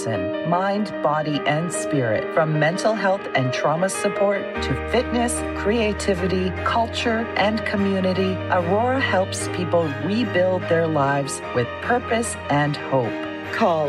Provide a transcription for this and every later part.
medicine, mind, body, and spirit. From mental health and trauma support to fitness, creativity, culture, and community, Aurora helps people rebuild their lives with purpose and hope. Call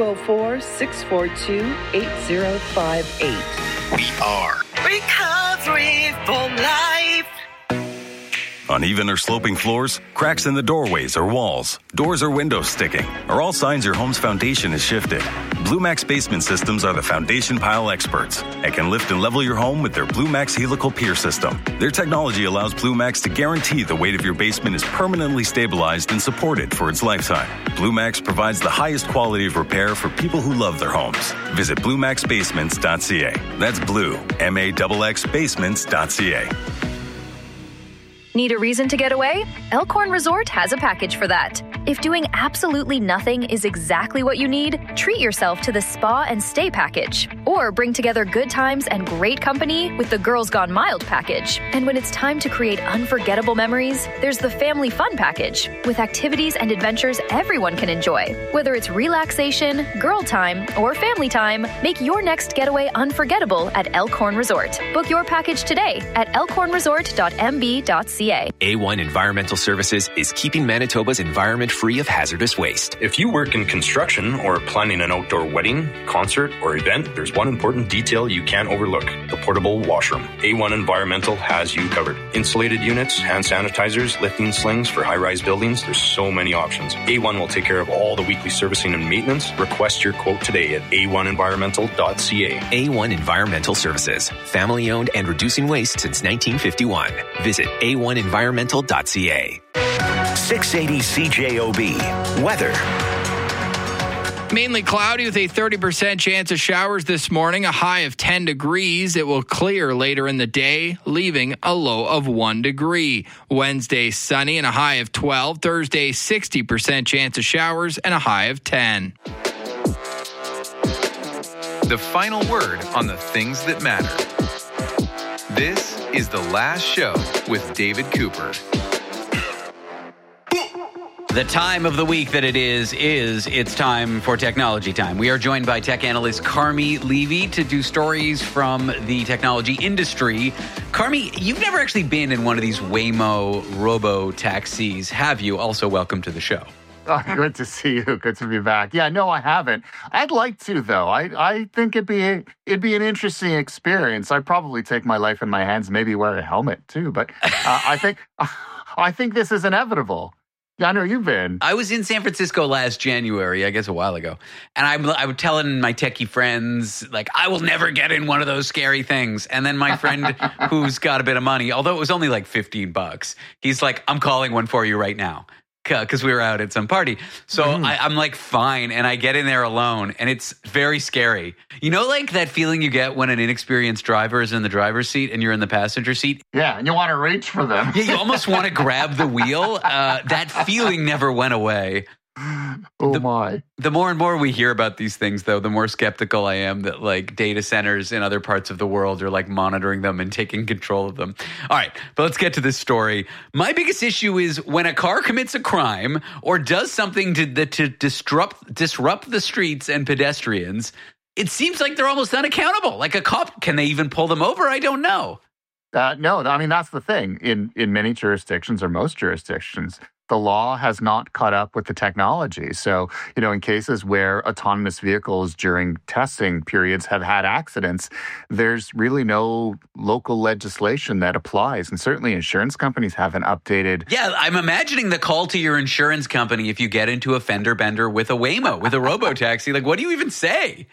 204-642-8058. We are Recovery for Life. Uneven or sloping floors, cracks in the doorways or walls, doors or windows sticking, are all signs your home's foundation is shifted. Blue Max Basement Systems are the foundation pile experts and can lift and level your home with their Blue Max Helical Pier System. Their technology allows Blue Max to guarantee the weight of your basement is permanently stabilized and supported for its lifetime. Blue Max provides the highest quality of repair for people who love their homes. Visit BlueMaxBasements.ca. That's Blue, MAXX Basements.ca. Need a reason to get away? Elkhorn Resort has a package for that. If doing absolutely nothing is exactly what you need, treat yourself to the Spa and Stay package. Or bring together good times and great company with the Girls Gone Mild package. And when it's time to create unforgettable memories, there's the Family Fun package, with activities and adventures everyone can enjoy. Whether it's relaxation, girl time, or family time, make your next getaway unforgettable at Elkhorn Resort. Book your package today at elkhornresort.mb.ca. A1 Environmental Services is keeping Manitoba's environment free of hazardous waste. If you work in construction or planning an outdoor wedding, concert, or event, there's one important detail you can't overlook: the portable washroom. A1 Environmental has you covered. Insulated units, hand sanitizers, lifting slings for high-rise buildings. There's so many options. A1 will take care of all the weekly servicing and maintenance. Request your quote today at a1environmental.ca. A1 Environmental Services, family-owned and reducing waste since 1951. Visit a1environmental.ca. 680 CJOB. Weather. Mainly cloudy with a 30% chance of showers this morning, a high of 10 degrees. It will clear later in the day, leaving a low of 1 degree. Wednesday, sunny and a high of 12. Thursday, 60% chance of showers and a high of 10. The final word on the things that matter. This is The Last Show with David Cooper. The time of the week that it is it's time for Technology Time. We are joined by tech analyst Carmi Levy to do stories from the technology industry. Carmi, you've never actually been in one of these Waymo robo-taxis, have you? Also, welcome to the show. Oh, good to see you. Good to be back. Yeah, no, I haven't. I'd like to, though. I think it'd be an interesting experience. I'd probably take my life in my hands, maybe wear a helmet too. But I think this is inevitable. Yeah, I know you've been. I was in San Francisco last January, I guess a while ago. And I was telling my techie friends, like, I will never get in one of those scary things. And then my friend who's got a bit of money, although it was only like $15, he's like, I'm calling one for you right now. Because we were out at some party. So I'm like, fine. And I get in there alone. And it's very scary. You know, like that feeling you get when an inexperienced driver is in the driver's seat and you're in the passenger seat? Yeah, and you want to reach for them. Yeah, you almost want to grab the wheel. That feeling never went away. My. The more and more we hear about these things, though, the more skeptical I am that like data centers in other parts of the world are like monitoring them and taking control of them. All right, but let's get to this story. My biggest issue is when a car commits a crime or does something to disrupt the streets and pedestrians, it seems like they're almost unaccountable. Like a cop, can they even pull them over? I don't know. No, I mean, that's the thing. In many jurisdictions or most jurisdictions, the law has not caught up with the technology. So, in cases where autonomous vehicles during testing periods have had accidents, there's really no local legislation that applies. And certainly insurance companies haven't updated. Yeah, I'm imagining the call to your insurance company if you get into a fender bender with a Waymo, with a robo-taxi. Like, what do you even say?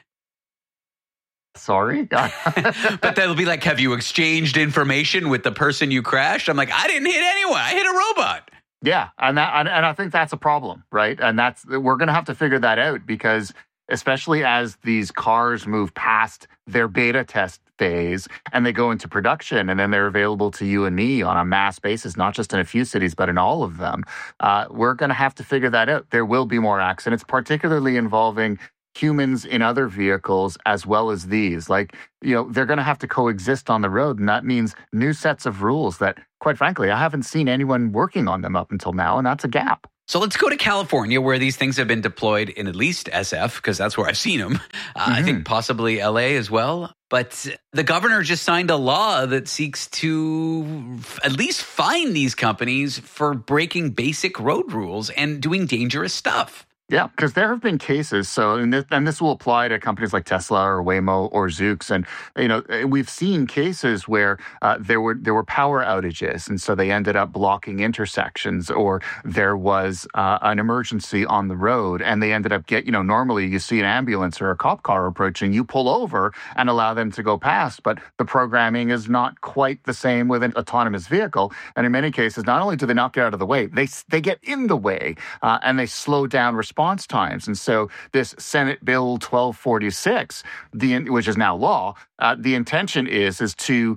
Sorry? But they'll be like, have you exchanged information with the person you crashed? I'm like, I didn't hit anyone. I hit a robot. Yeah, and I think that's a problem, right? And we're going to have to figure that out because especially as these cars move past their beta test phase and they go into production and then they're available to you and me on a mass basis, not just in a few cities, but in all of them, we're going to have to figure that out. There will be more accidents, particularly involving humans in other vehicles as well as these. Like, they're going to have to coexist on the road. And that means new sets of rules that, quite frankly, I haven't seen anyone working on them up until now. And that's a gap. So let's go to California, where these things have been deployed in at least SF, because that's where I've seen them. I think possibly LA as well. But the governor just signed a law that seeks to at least fine these companies for breaking basic road rules and doing dangerous stuff. Yeah, because there have been cases. So, and this will apply to companies like Tesla or Waymo or Zoox, and we've seen cases where there were power outages, and so they ended up blocking intersections, or there was an emergency on the road, and they ended up normally you see an ambulance or a cop car approaching, you pull over and allow them to go past, but the programming is not quite the same with an autonomous vehicle, and in many cases, not only do they not get out of the way, they get in the way, and they slow down response times. And so this Senate Bill 1246, which is now law, the intention is to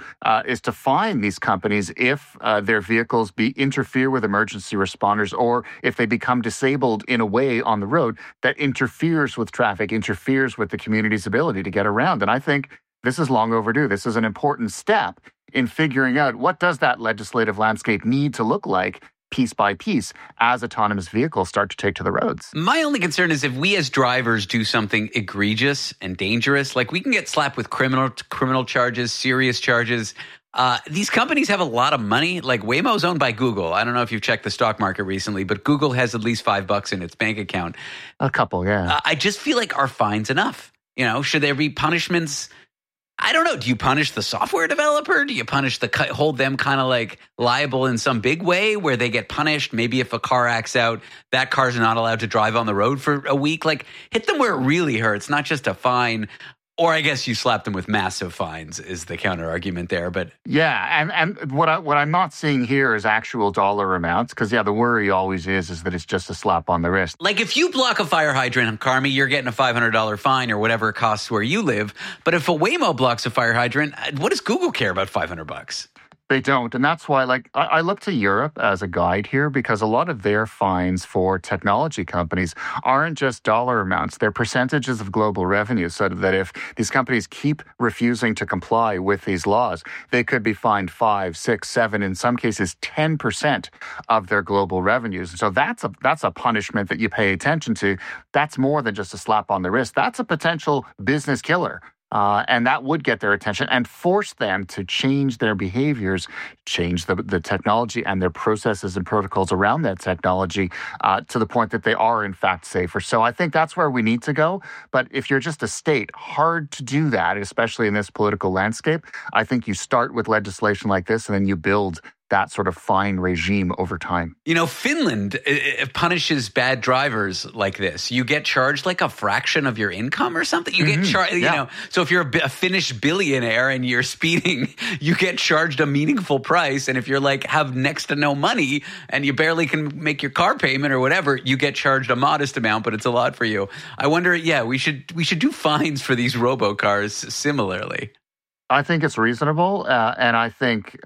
fine these companies if their vehicles interfere with emergency responders, or if they become disabled in a way on the road that interferes with traffic, interferes with the community's ability to get around. And I think this is long overdue. This is an important step in figuring out what does that legislative landscape need to look like piece by piece as autonomous vehicles start to take to the roads. My only concern is if we as drivers do something egregious and dangerous, like we can get slapped with criminal charges, serious charges. These companies have a lot of money. Like Waymo's owned by Google. I don't know if you've checked the stock market recently, but Google has at least $5 in its bank account. A couple, yeah. I just feel like our fine's enough. Should there be punishments? I don't know. Do you punish the software developer? Do you hold them kind of like liable in some big way where they get punished? Maybe if a car acts out, that car's not allowed to drive on the road for a week. Like hit them where it really hurts, not just a fine. Or I guess you slap them with massive fines is the counter argument there. But yeah, and what I'm not seeing here is actual dollar amounts, because the worry always is that it's just a slap on the wrist. Like if you block a fire hydrant, Carmi, you're getting a $500 fine or whatever it costs where you live. But if a Waymo blocks a fire hydrant, what does Google care about $500? They don't. And that's why, I look to Europe as a guide here, because a lot of their fines for technology companies aren't just dollar amounts. They're percentages of global revenue, so that if these companies keep refusing to comply with these laws, they could be fined 5, 6, 7, in some cases 10% of their global revenues. So that's a punishment that you pay attention to. That's more than just a slap on the wrist. That's a potential business killer. And that would get their attention and force them to change their behaviors, change the technology and their processes and protocols around that technology to the point that they are, in fact, safer. So I think that's where we need to go. But if you're just a state, hard to do that, especially in this political landscape. I think you start with legislation like this and then you build that sort of fine regime over time. Finland punishes bad drivers like this. You get charged like a fraction of your income or something. You get charged, so if you're a Finnish billionaire and you're speeding, you get charged a meaningful price. And if you're have next to no money and you barely can make your car payment or whatever, you get charged a modest amount, but it's a lot for you. I wonder, we should do fines for these robocars similarly. I think it's reasonable, and I think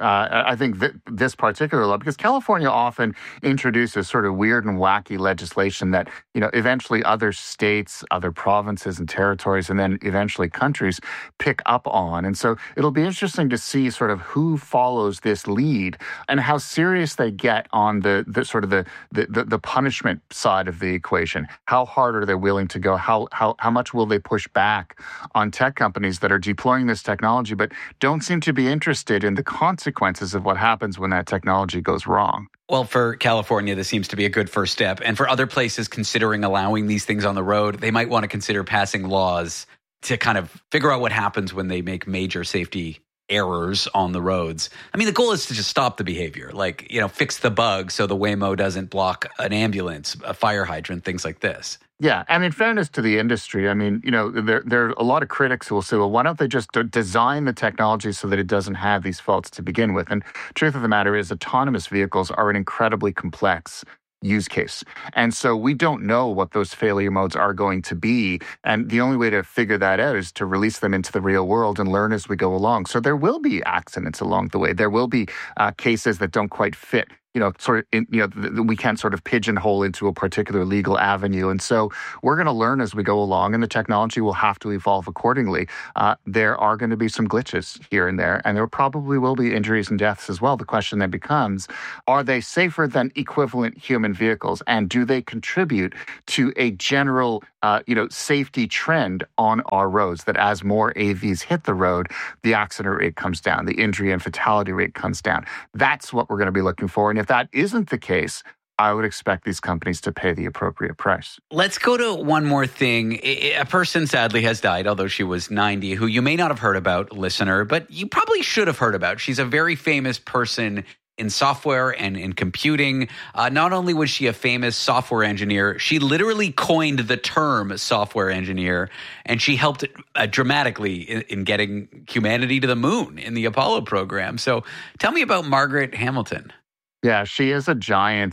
this particular law, because California often introduces sort of weird and wacky legislation that eventually other states, other provinces and territories, and then eventually countries pick up on. And so it'll be interesting to see sort of who follows this lead and how serious they get on the punishment side of the equation. How hard are they willing to go? How much will they push back on tech companies that are deploying this technology, but don't seem to be interested in the consequences of what happens when that technology goes wrong? Well, for California, this seems to be a good first step. And for other places considering allowing these things on the road, they might want to consider passing laws to kind of figure out what happens when they make major safety errors on the roads. I mean, the goal is to just stop the behavior, fix the bug so the Waymo doesn't block an ambulance, a fire hydrant, things like this. Yeah, and in fairness to the industry, I mean, there are a lot of critics who will say, well, why don't they just design the technology so that it doesn't have these faults to begin with? And truth of the matter is, autonomous vehicles are an incredibly complex use case. And so we don't know what those failure modes are going to be. And the only way to figure that out is to release them into the real world and learn as we go along. So there will be accidents along the way. There will be cases that don't quite fit we can't sort of pigeonhole into a particular legal avenue. And so we're going to learn as we go along, and the technology will have to evolve accordingly. There are going to be some glitches here and there, and there probably will be injuries and deaths as well. The question then becomes, are they safer than equivalent human vehicles? And do they contribute to a general safety trend on our roads, that as more AVs hit the road, the accident rate comes down, the injury and fatality rate comes down? That's what we're going to be looking for. And if that isn't the case, I would expect these companies to pay the appropriate price. Let's go to one more thing. A person sadly has died, although she was 90, who you may not have heard about, listener, but you probably should have heard about. She's a very famous person in software and in computing. Not only was she a famous software engineer, she literally coined the term software engineer, and she helped dramatically in getting humanity to the moon in the Apollo program. So tell me about Margaret Hamilton. Yeah, she is a giant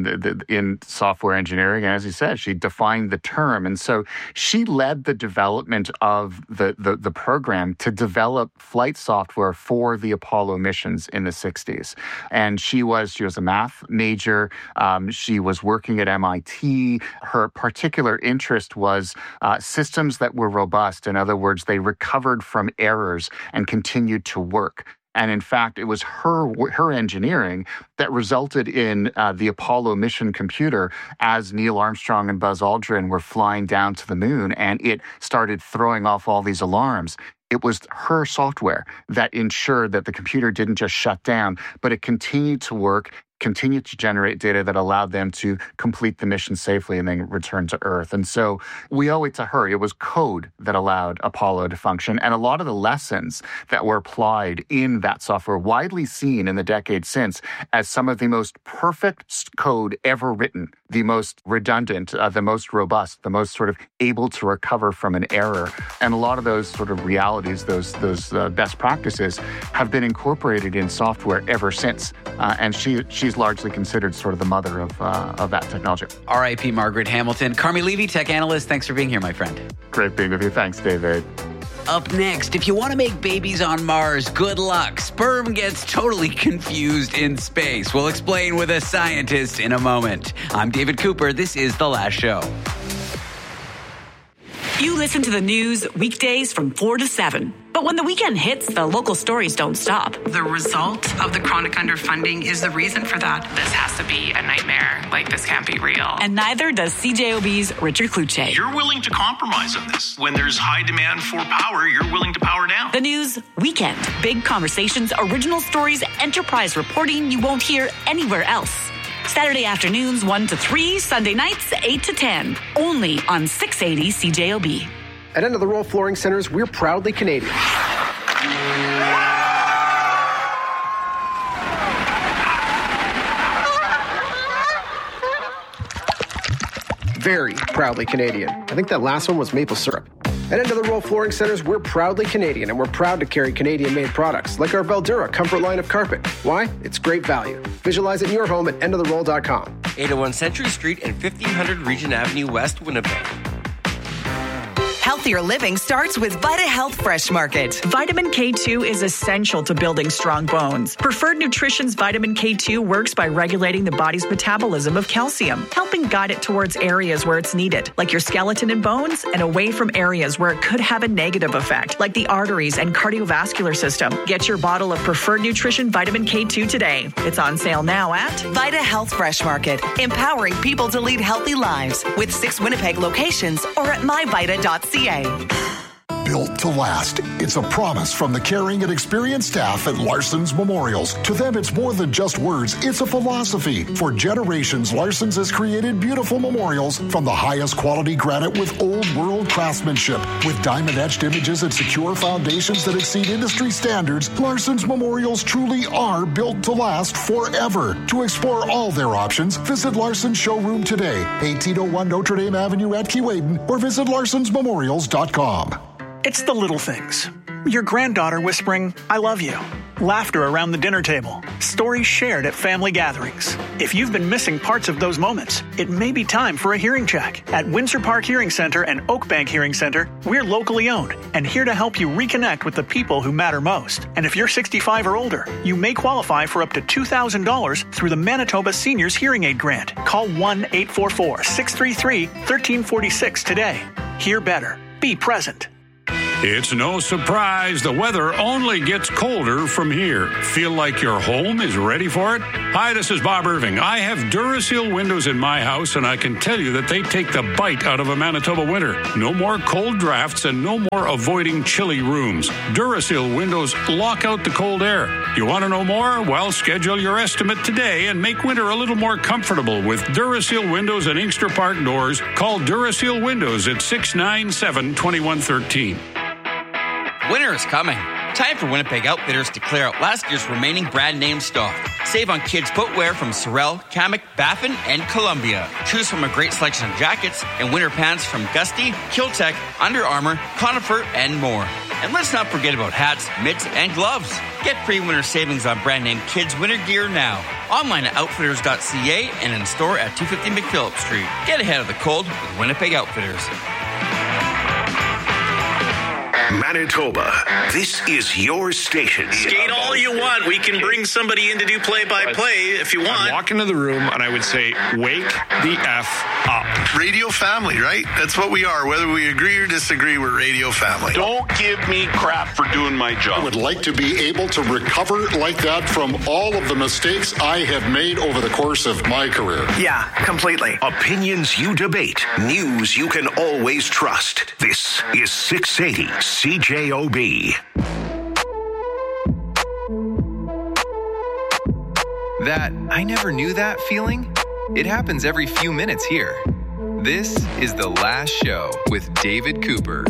in software engineering. And as you said, she defined the term. And so she led the development of the program to develop flight software for the Apollo missions in the 60s. And she was a math major. She was working at MIT. Her particular interest was systems that were robust. In other words, they recovered from errors and continued to work. And in fact, it was her engineering that resulted in the Apollo mission computer as Neil Armstrong and Buzz Aldrin were flying down to the moon, and it started throwing off all these alarms. It was her software that ensured that the computer didn't just shut down, but it continued to work, continued to generate data that allowed them to complete the mission safely and then return to Earth. And so we owe it to her. It was code that allowed Apollo to function. And a lot of the lessons that were applied in that software, widely seen in the decades since as some of the most perfect code ever written, the most redundant, the most robust, the most sort of able to recover from an error. And a lot of those sort of realities, those best practices have been incorporated in software ever since. And she's largely considered sort of the mother of that technology. R.I.P. Margaret Hamilton. Carmi Levy, tech analyst, thanks for being here, my friend. Great being with you. Thanks, David. Up next, if you want to make babies on Mars, good luck. Sperm gets totally confused in space. We'll explain with a scientist in a moment. I'm David Cooper. This is The Last Show. You listen to the news weekdays from 4 to 7. But when the weekend hits, the local stories don't stop. The result of the chronic underfunding is the reason for that. This has to be a nightmare. This can't be real. And neither does CJOB's Richard Kluche. You're willing to compromise on this. When there's high demand for power, you're willing to power down. The news weekend. Big conversations, original stories, enterprise reporting you won't hear anywhere else. Saturday afternoons 1 to 3, Sunday nights 8 to 10. Only on 680 CJOB. At End of the Roll Flooring Centers, we're proudly Canadian. Very proudly Canadian. I think that last one was maple syrup. At End of the Roll Flooring Centers, we're proudly Canadian, and we're proud to carry Canadian-made products like our Veldura Comfort line of carpet. Why? It's great value. Visualize it in your home at endoftheroll.com. 801 Century Street and 1500 Regent Avenue West, Winnipeg. Healthier living starts with VitaHealth Fresh Market. Vitamin K2 is essential to building strong bones. Preferred Nutrition's Vitamin K2 works by regulating the body's metabolism of calcium, helping guide it towards areas where it's needed, like your skeleton and bones, and away from areas where it could have a negative effect, like the arteries and cardiovascular system. Get your bottle of Preferred Nutrition Vitamin K2 today. It's on sale now at VitaHealth Fresh Market, empowering people to lead healthy lives with 6 Winnipeg locations or at myvita.ca. Built to last. It's a promise from the caring and experienced staff at Larson's Memorials. To them, it's more than just words. It's a philosophy. For generations, Larson's has created beautiful memorials from the highest quality granite with old world craftsmanship. With diamond-etched images and secure foundations that exceed industry standards, Larson's Memorials truly are built to last forever. To explore all their options, visit Larson's showroom today, 1801 Notre Dame Avenue at Keewaydin, or visit larsonsmemorials.com. It's the little things. Your granddaughter whispering, "I love you." laughter around the dinner table, stories shared at family gatherings. If you've been missing parts of those moments, it may be time for a hearing check. At Windsor Park Hearing Center and Oakbank Hearing Center, we're locally owned and here to help you reconnect with the people who matter most. And if you're 65 or older, you may qualify for up to $2,000 through the Manitoba Seniors Hearing Aid Grant. Call 1-844-633-1346 today. Hear better. Be present. It's no surprise the weather only gets colder from here. Feel like your home is ready for it? Hi, this is Bob Irving. I have Duraseal windows in my house, and I can tell you that they take the bite out of a Manitoba winter. No more cold drafts and no more avoiding chilly rooms. Duraseal windows lock out the cold air. You want to know more? Well, schedule your estimate today and make winter a little more comfortable with Duraseal windows and Inkster Park doors. Call Duraseal Windows at 697-2113. Winter is coming. Time for Winnipeg Outfitters to clear out last year's remaining brand name stock. Save on kids' footwear from Sorel, Kamek, Baffin, and Columbia. Choose from a great selection of jackets and winter pants from Gusty, Kiltech, Under Armour, Conifer, and more. And let's not forget about hats, mitts, and gloves. Get pre-winter savings on brand name kids' winter gear now. Online at outfitters.ca and in store at 250 McPhillips Street. Get ahead of the cold with Winnipeg Outfitters. Manitoba, this is your station. Skate all you want. We can bring somebody in to do play-by-play if you want. I'd walk into the room and I would say, wake the F up. Radio family, right? That's what we are. Whether we agree or disagree, we're radio family. Don't give me crap for doing my job. I would like to be able to recover like that from all of the mistakes I have made over the course of my career. Yeah, completely. Opinions you debate. News you can always trust. This is 680 CJOB. That I never knew that feeling? It happens every few minutes here. This is The Last Show with David Cooper.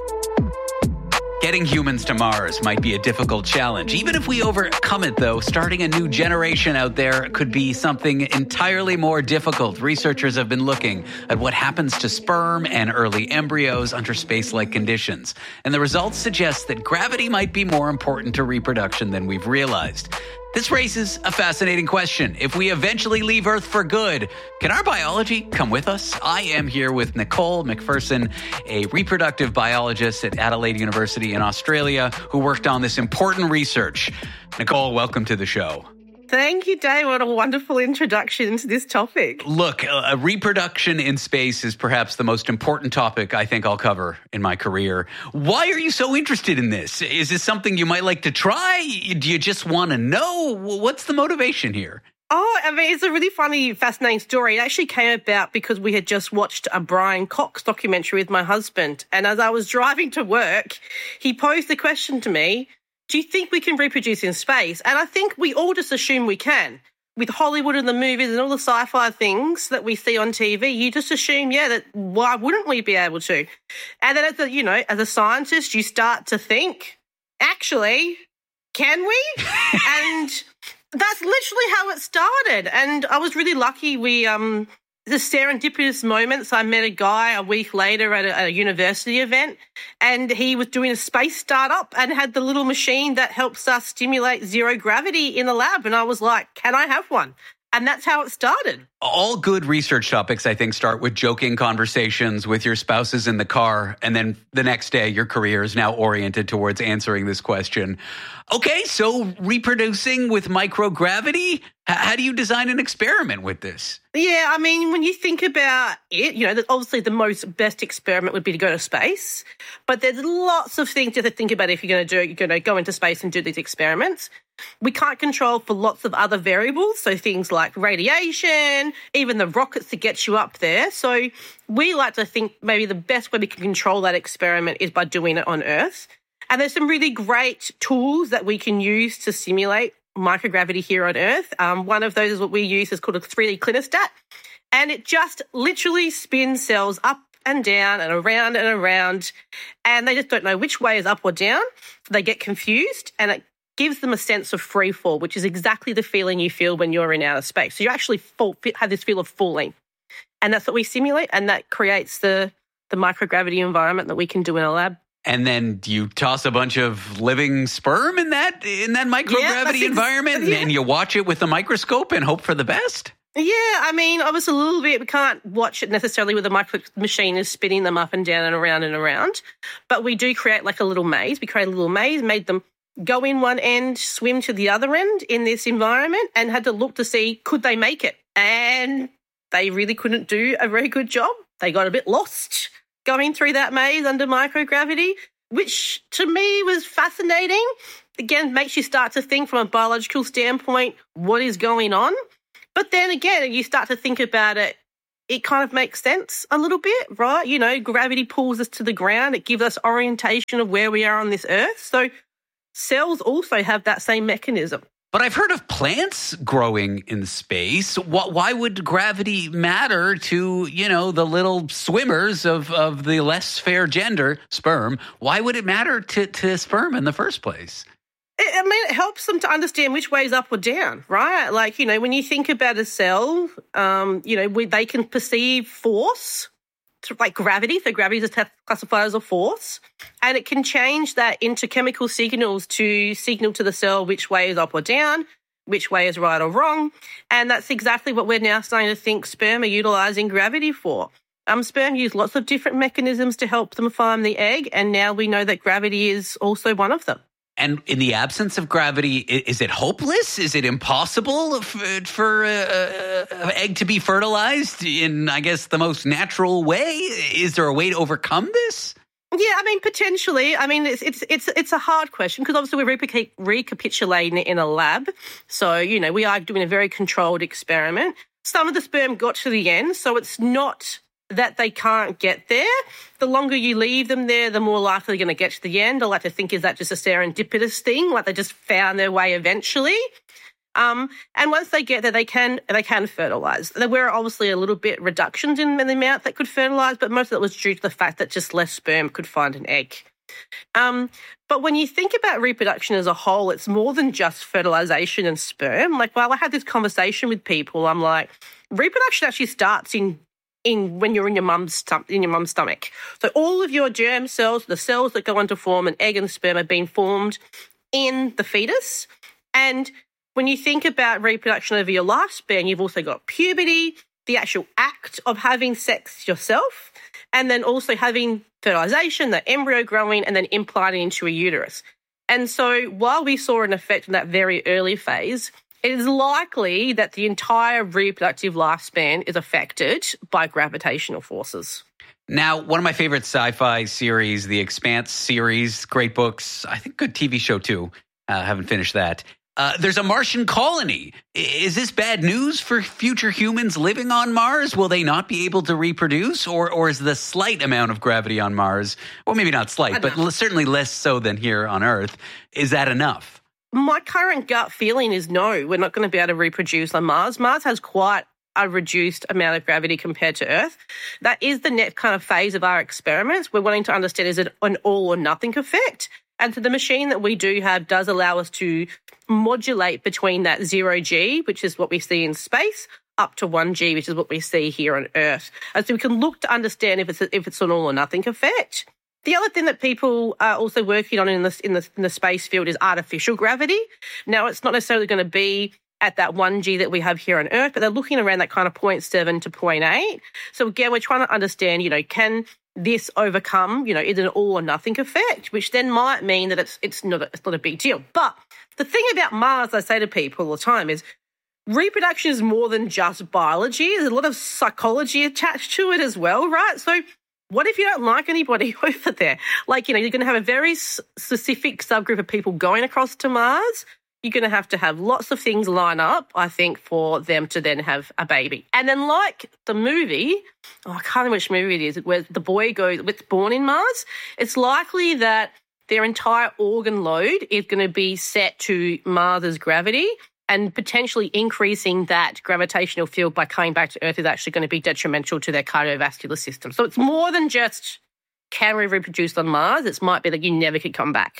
Getting humans to Mars might be a difficult challenge. Even if we overcome it, though, starting a new generation out there could be something entirely more difficult. Researchers have been looking at what happens to sperm and early embryos under space-like conditions. And the results suggest that gravity might be more important to reproduction than we've realized. This raises a fascinating question. If we eventually leave Earth for good, can our biology come with us? I am here with Nicole McPherson, a reproductive biologist at Adelaide University in Australia, who worked on this important research. Nicole, welcome to the show. Thank you, Dave. What a wonderful introduction to this topic. Look, reproduction in space is perhaps the most important topic I think I'll cover in my career. Why are you so interested in this? Is this something you might like to try? Do you just want to know? What's the motivation here? Oh, I mean, it's a really funny, fascinating story. It actually came about because we had just watched a Brian Cox documentary with my husband. And as I was driving to work, he posed the question to me, do you think we can reproduce in space? And I think we all just assume we can. With Hollywood and the movies and all the sci-fi things that we see on TV, you just assume, that why wouldn't we be able to? And then as a scientist, you start to think, actually, can we? And that's literally how it started. And I was really lucky. The serendipitous moments, I met a guy a week later at a university event, and he was doing a space startup and had the little machine that helps us stimulate zero gravity in the lab. And I was like, can I have one? And that's how it started. All good research topics, I think, start with joking conversations with your spouses in the car. And then the next day, your career is now oriented towards answering this question. Okay, so reproducing with microgravity? How do you design an experiment with this? Yeah, I mean, when you think about it, obviously the best experiment would be to go to space. But there's lots of things you have to think about if you're going to go into space and do these experiments. We can't control for lots of other variables, so things like radiation, even the rockets that get you up there. So we like to think maybe the best way we can control that experiment is by doing it on Earth. And there's some really great tools that we can use to simulate microgravity here on Earth. One of those is what we use is called a 3D clinostat. And it just literally spins cells up and down and around and around. And they just don't know which way is up or down. They get confused, and it gives them a sense of free fall, which is exactly the feeling you feel when you're in outer space. So you actually have this feel of falling. And that's what we simulate, and that creates the microgravity environment that we can do in a lab. And then you toss a bunch of living sperm in that microgravity environment, and you watch it with a microscope and hope for the best? Yeah, I mean, obviously a little bit. We can't watch it necessarily with a micro machine is spinning them up and down and around. But we do create like a little maze. We create a little maze, made them go in one end, swim to the other end in this environment, and had to look to see could they make it. And they really couldn't do a very good job. They got a bit lost going through that maze under microgravity, which to me was fascinating. Again, makes you start to think from a biological standpoint, what is going on? But then again, you start to think about it, it kind of makes sense a little bit, right? You know, gravity pulls us to the ground. It gives us orientation of where we are on this earth. So cells also have that same mechanism. But I've heard of plants growing in space. Why would gravity matter to, the little swimmers of the less fair gender, sperm? Why would it matter to sperm in the first place? It helps them to understand which way is up or down, right? Like, when you think about a cell, they can perceive force, like gravity. So gravity is classified as a force. And it can change that into chemical signals to signal to the cell which way is up or down, which way is right or wrong. And that's exactly what we're now starting to think sperm are utilizing gravity for. Sperm use lots of different mechanisms to help them find the egg. And now we know that gravity is also one of them. And in the absence of gravity, is it hopeless? Is it impossible for an egg to be fertilized in, I guess, the most natural way? Is there a way to overcome this? Yeah, I mean, potentially. I mean, it's a hard question because obviously we're recapitulating it in a lab. So, we are doing a very controlled experiment. Some of the sperm got to the end, so it's not that they can't get there. The longer you leave them there, the more likely they're going to get to the end. I like to think, is that just a serendipitous thing? Like they just found their way eventually. And once they get there, they can fertilize. There were obviously a little bit reductions in the amount that could fertilize, but most of it was due to the fact that just less sperm could find an egg. But when you think about reproduction as a whole, it's more than just fertilization and sperm. Like, while I had this conversation with people, I'm like, reproduction actually starts in when you're in your mum's stomach. So all of your germ cells, the cells that go on to form an egg and sperm, have been formed in the fetus. And when you think about reproduction over your lifespan, you've also got puberty, the actual act of having sex yourself, and then also having fertilization, the embryo growing, and then implanting into a uterus. And so while we saw an effect in that very early phase, it is likely that the entire reproductive lifespan is affected by gravitational forces. Now, one of my favorite sci-fi series, The Expanse series, great books, I think good TV show too. Haven't finished that. There's a Martian colony. Is this bad news for future humans living on Mars? Will they not be able to reproduce? Or is the slight amount of gravity on Mars, well, maybe not slight, but certainly less so than here on Earth, is that enough? My current gut feeling is no, we're not going to be able to reproduce on Mars. Mars has quite a reduced amount of gravity compared to Earth. That is the next kind of phase of our experiments. We're wanting to understand, is it an all or nothing effect? And so the machine that we do have does allow us to modulate between that 0G, which is what we see in space, up to 1G, which is what we see here on Earth. And so we can look to understand if it's an all or nothing effect. The other thing that people are also working on in the space field is artificial gravity. Now, it's not necessarily going to be at that 1G that we have here on Earth, but they're looking around that kind of 0.7 to 0.8. So again, we're trying to understand, can this overcome, is it an all or nothing effect, which then might mean that it's not a big deal. But the thing about Mars, I say to people all the time, is reproduction is more than just biology. There's a lot of psychology attached to it as well, right? So what if you don't like anybody over there? Like, you're going to have a very specific subgroup of people going across to Mars. You're going to have lots of things line up, I think, for them to then have a baby. And then like the movie, I can't remember which movie it is, where the boy gets born in Mars, it's likely that their entire organ load is going to be set to Mars's gravity, and potentially increasing that gravitational field by coming back to Earth is actually going to be detrimental to their cardiovascular system. So it's more than just can we reproduce on Mars. It might be that you never could come back.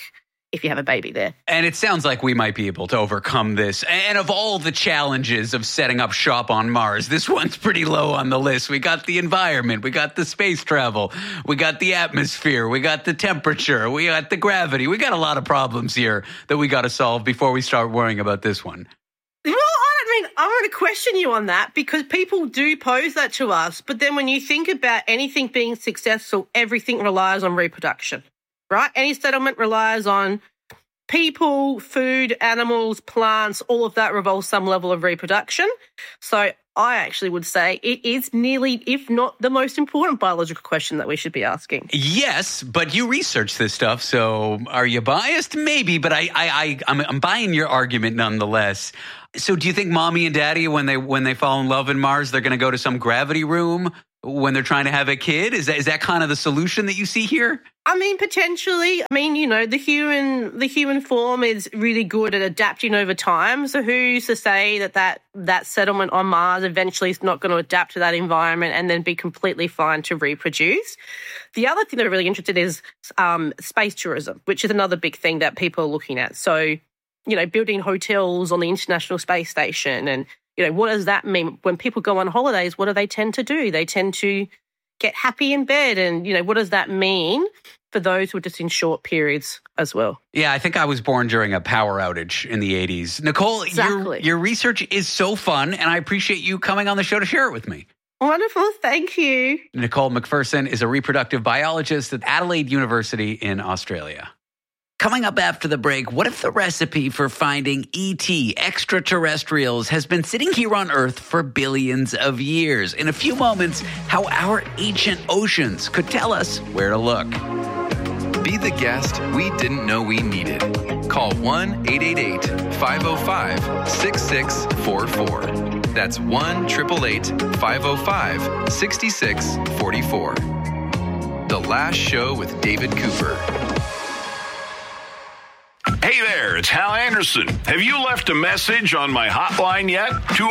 if you have a baby there. And it sounds like we might be able to overcome this. And of all the challenges of setting up shop on Mars, this one's pretty low on the list. We got the environment, we got the space travel, we got the atmosphere, we got the temperature, we got the gravity. We got a lot of problems here that we got to solve before we start worrying about this one. Well, I'm going to question you on that because people do pose that to us. But then when you think about anything being successful, everything relies on reproduction, right? Any settlement relies on people, food, animals, plants, all of that revolves some level of reproduction. So I actually would say it is nearly, if not the most important biological question that we should be asking. Yes, but you research this stuff, so are you biased? Maybe, but I'm buying your argument nonetheless. So do you think mommy and daddy, when they fall in love in Mars, they're going to go to some gravity room when they're trying to have a kid? Is that kind of the solution that you see here? I mean, potentially. I mean, the human form is really good at adapting over time. So who's to say that settlement on Mars eventually is not going to adapt to that environment and then be completely fine to reproduce? The other thing that I'm really interested in is space tourism, which is another big thing that people are looking at. So, building hotels on the International Space Station and, what does that mean? When people go on holidays, what do they tend to do? They tend to get happy in bed. And, what does that mean for those who are just in short periods as well? Yeah, I think I was born during a power outage in the 80s. Nicole, exactly. Your research is so fun, and I appreciate you coming on the show to share it with me. Wonderful. Thank you. Nicole McPherson is a reproductive biologist at Adelaide University in Australia. Coming up after the break, what if the recipe for finding ET extraterrestrials has been sitting here on Earth for billions of years? In a few moments, how our ancient oceans could tell us where to look. Be the guest we didn't know we needed. Call 1-888-505-6644. That's 1-888-505-6644. The Last Show with David Cooper. Hey there, it's Hal Anderson. Have you left a message on my hotline yet?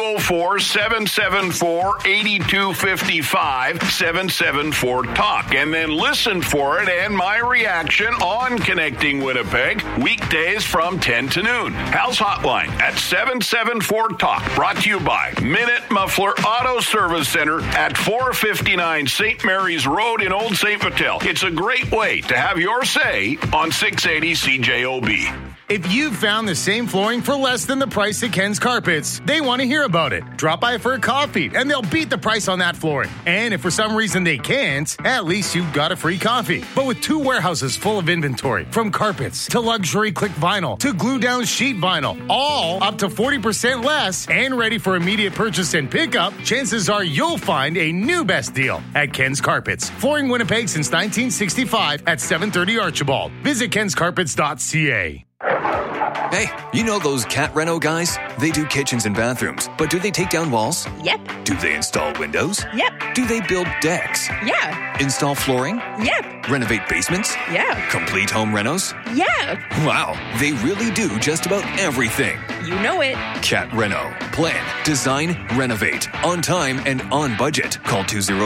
204-774-8255, 774-TALK. And then listen for it and my reaction on Connecting Winnipeg, weekdays from 10 to noon. Hal's hotline at 774-TALK, brought to you by Minute Muffler Auto Service Center at 459 St. Mary's Road in Old St. Vital. It's a great way to have your say on 680 CJOB. If you've found the same flooring for less than the price at Ken's Carpets, they want to hear about it. Drop by for a coffee, and they'll beat the price on that flooring. And if for some reason they can't, at least you've got a free coffee. But with 2 warehouses full of inventory, from carpets to luxury click vinyl to glue-down sheet vinyl, all up to 40% less and ready for immediate purchase and pickup, chances are you'll find a new best deal at Ken's Carpets. Flooring Winnipeg since 1965 at 730 Archibald. Visit kenscarpets.ca. Hey, you know those Cat Reno guys? They do kitchens and bathrooms, but do they take down walls? Yep. Do they install windows? Yep. Do they build decks? Yeah. Install flooring? Yep. Renovate basements? Yeah. Complete home renos? Yeah. Wow, they really do just about everything. You know it. Cat Reno. Plan, design, renovate. On time and on budget. Call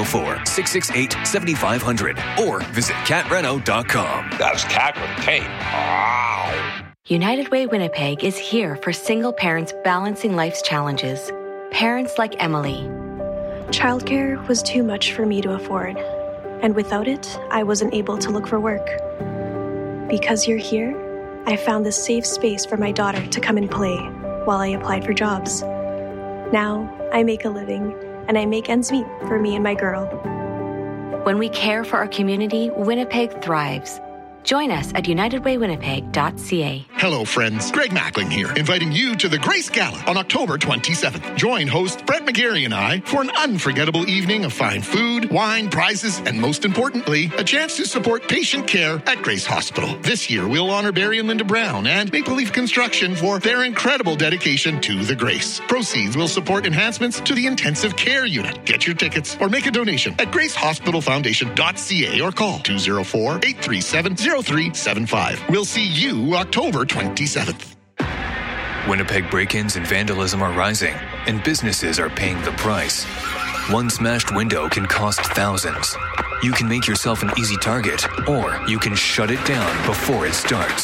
204-668-7500 or visit catreno.com. That's cat with a K. Wow. United Way Winnipeg is here for single parents balancing life's challenges. Parents like Emily. Childcare was too much for me to afford, and without it, I wasn't able to look for work. Because you're here, I found this safe space for my daughter to come and play while I applied for jobs. Now, I make a living, and I make ends meet for me and my girl. When we care for our community, Winnipeg thrives. Join us at unitedwaywinnipeg.ca. Hello, friends. Greg Mackling here, inviting you to the Grace Gala on October 27th. Join host Brett McGarry and I for an unforgettable evening of fine food, wine, prizes, and most importantly, a chance to support patient care at Grace Hospital. This year, we'll honor Barry and Linda Brown and Maple Leaf Construction for their incredible dedication to the Grace. Proceeds will support enhancements to the intensive care unit. Get your tickets or make a donation at gracehospitalfoundation.ca or call 204-837-0375. We'll see you October 27th. Winnipeg break-ins and vandalism are rising, and businesses are paying the price. One smashed window can cost thousands. You can make yourself an easy target, or you can shut it down before it starts.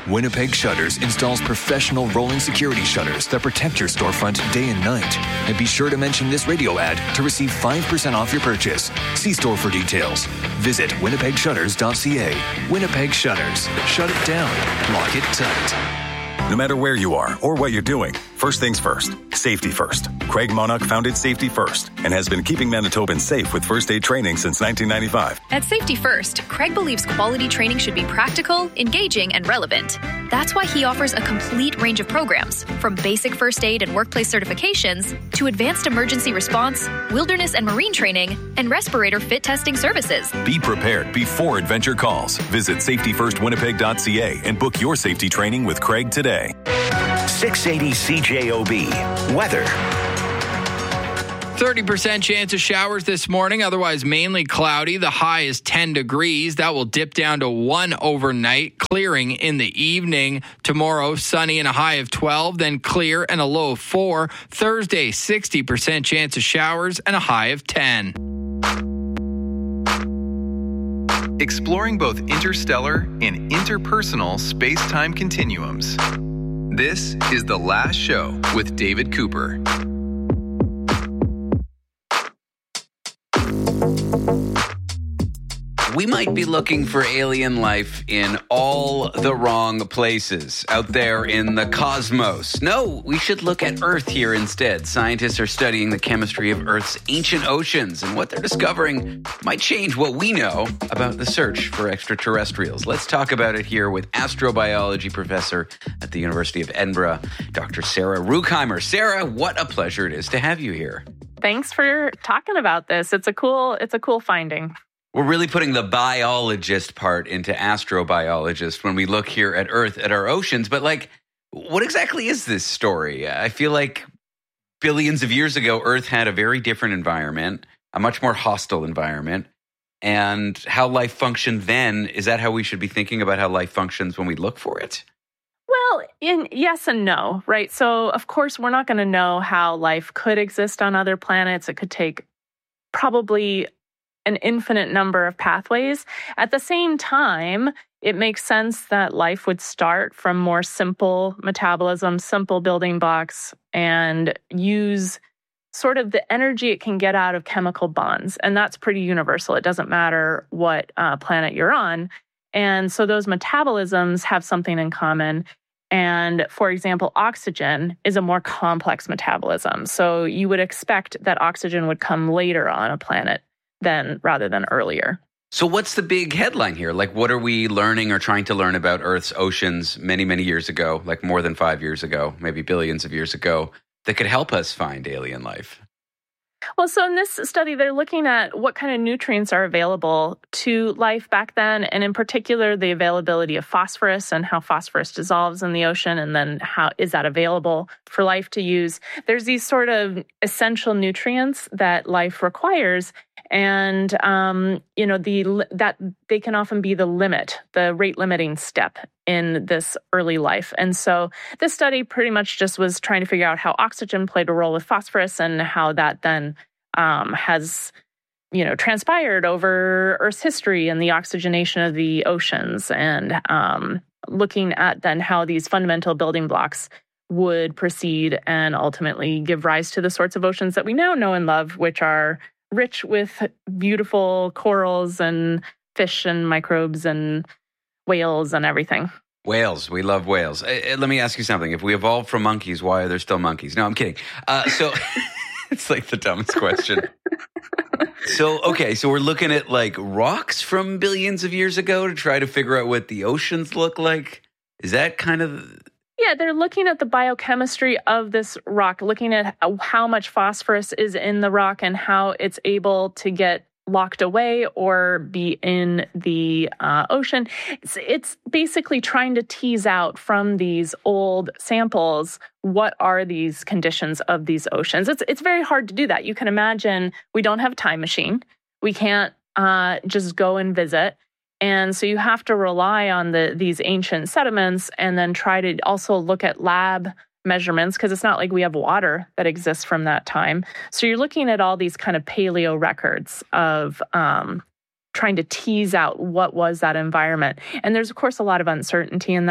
Winnipeg Shutters installs professional rolling security shutters that protect your storefront day and night. And be sure to mention this radio ad to receive 5% off your purchase. See store for details. Visit winnipegshutters.ca. Winnipeg Shutters. Shut it down. Lock it tight. No matter where you are or what you're doing, first things first, safety first. Craig Monarch founded Safety First and has been keeping Manitobans safe with first aid training since 1995. At Safety First, Craig believes quality training should be practical, engaging, and relevant. That's why he offers a complete range of programs, from basic first aid and workplace certifications to advanced emergency response, wilderness and marine training, and respirator fit testing services. Be prepared before adventure calls. Visit safetyfirstwinnipeg.ca and book your safety training with Craig today. 680 CJOB. Weather. 30% chance of showers this morning, otherwise mainly cloudy. The high is 10 degrees. That will dip down to 1 overnight, clearing in the evening. Tomorrow, sunny and a high of 12, then clear and a low of 4. Thursday, 60% chance of showers and a high of 10. Exploring both interstellar and interpersonal space-time continuums. This is The Last Show with David Cooper. We might be looking for alien life in all the wrong places out there in the cosmos. No, we should look at Earth here instead. Scientists are studying the chemistry of Earth's ancient oceans, and what they're discovering might change what we know about the search for extraterrestrials. Let's talk about it here with astrobiology professor at the University of Edinburgh, Dr. Sarah Ruckheimer. Sarah, what a pleasure it is to have you here. Thanks for talking about this. It's a cool finding. We're really putting the biologist part into astrobiologist when we look here at Earth, at our oceans. But what exactly is this story? I feel like billions of years ago, Earth had a very different environment, a much more hostile environment. And how life functioned then, is that how we should be thinking about how life functions when we look for it? Well, yes and no, right? So, of course, we're not going to know how life could exist on other planets. It could take probably an infinite number of pathways. At the same time, it makes sense that life would start from more simple metabolism, simple building blocks, and use sort of the energy it can get out of chemical bonds. And that's pretty universal. It doesn't matter what planet you're on. And so those metabolisms have something in common. And for example, oxygen is a more complex metabolism. So you would expect that oxygen would come later on a planet rather than earlier. So what's the big headline here? What are we learning or trying to learn about Earth's oceans many, many years ago, more than 5 years ago, maybe billions of years ago, that could help us find alien life? Well, so in this study, they're looking at what kind of nutrients are available to life back then, and in particular, the availability of phosphorus and how phosphorus dissolves in the ocean, and then how is that available for life to use. There's these sort of essential nutrients that life requires, and that they can often be the rate limiting step in this early life. And so this study pretty much just was trying to figure out how oxygen played a role with phosphorus and how that then has transpired over Earth's history and the oxygenation of the oceans, and looking at then how these fundamental building blocks would proceed and ultimately give rise to the sorts of oceans that we now know and love, which are rich with beautiful corals and fish and microbes and whales and everything. Whales. We love whales. Let me ask you something. If we evolved from monkeys, why are there still monkeys? No, I'm kidding. So it's the dumbest question. So we're looking at rocks from billions of years ago to try to figure out what the oceans look like. Is that kind of... Yeah, they're looking at the biochemistry of this rock, looking at how much phosphorus is in the rock and how it's able to get locked away or be in the ocean. It's basically trying to tease out from these old samples what are these conditions of these oceans. It's very hard to do that. You can imagine we don't have a time machine. We can't just go and visit. And so you have to rely on these ancient sediments and then try to also look at lab measurements, because it's not like we have water that exists from that time. So you're looking at all these kind of paleo records of trying to tease out what was that environment. And there's, of course, a lot of uncertainty in that.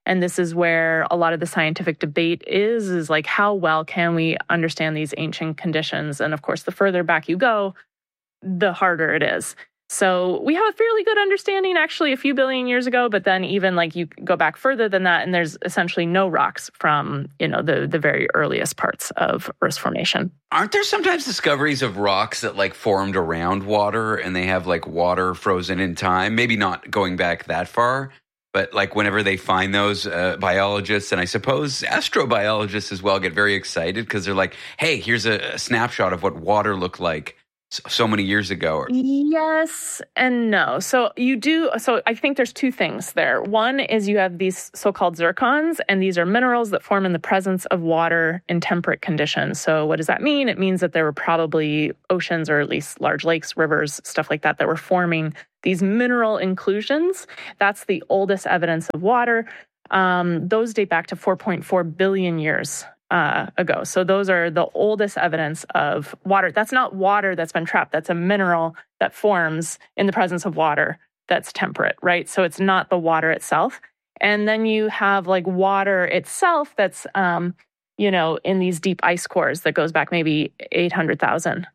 And this is where a lot of the scientific debate is like, how well can we understand these ancient conditions? And of course, the further back you go, the harder it is. So we have a fairly good understanding actually a few billion years ago, but then even like you go back further than that, and there's essentially no rocks from, the very earliest parts of Earth's formation. Aren't there sometimes discoveries of rocks that like formed around water and they have like water frozen in time? Maybe not going back that far, but like whenever they find those, biologists and I suppose astrobiologists as well get very excited because they're like, hey, here's a snapshot of what water looked like so many years ago. Yes and no. So I think there's two things there. One is you have these so-called zircons, and these are minerals that form in the presence of water in temperate conditions. So what does that mean? It means that there were probably oceans, or at least large lakes, rivers, stuff like that were forming these mineral inclusions. That's the oldest evidence of water. Those date back to 4.4 billion years ago. So those are the oldest evidence of water. That's not water that's been trapped. That's a mineral that forms in the presence of water that's temperate, right? So it's not the water itself. And then you have like water itself that's, in these deep ice cores that goes back maybe 800,000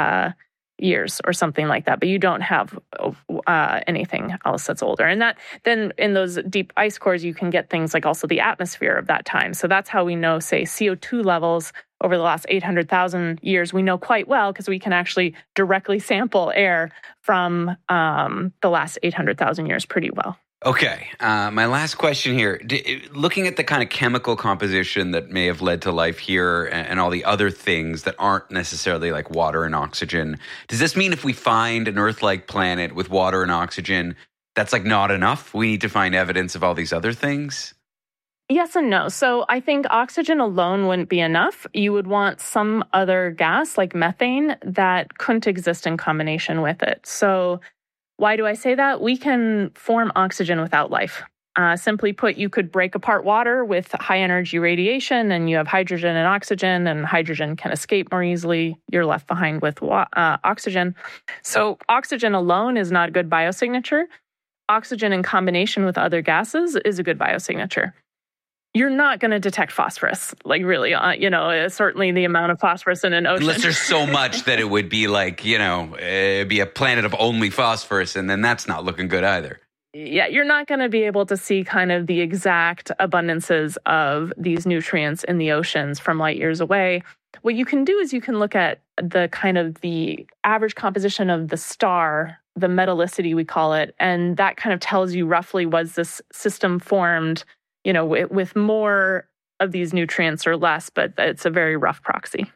years or something like that. But you don't have anything else that's older. And that then in those deep ice cores, you can get things like also the atmosphere of that time. So that's how we know, say, CO2 levels over the last 800,000 years. We know quite well because we can actually directly sample air from the last 800,000 years pretty well. Okay. My last question here, looking at the kind of chemical composition that may have led to life here and all the other things that aren't necessarily like water and oxygen, does this mean if we find an Earth-like planet with water and oxygen, that's like not enough? We need to find evidence of all these other things? Yes and no. So I think oxygen alone wouldn't be enough. You would want some other gas like methane that couldn't exist in combination with it. So why do I say that? We can form oxygen without life. Simply put, you could break apart water with high energy radiation and you have hydrogen and hydrogen can escape more easily. You're left behind with oxygen. So oxygen alone is not a good biosignature. Oxygen in combination with other gases is a good biosignature. You're not going to detect phosphorus, like really, certainly the amount of phosphorus in an ocean. Unless there's so much that it would be like, it'd be a planet of only phosphorus, and then that's not looking good either. Yeah, you're not going to be able to see kind of the exact abundances of these nutrients in the oceans from light years away. What you can do is you can look at the kind of the average composition of the star, the metallicity we call it, and that kind of tells you roughly was this system formed with more of these nutrients or less, but it's a very rough proxy.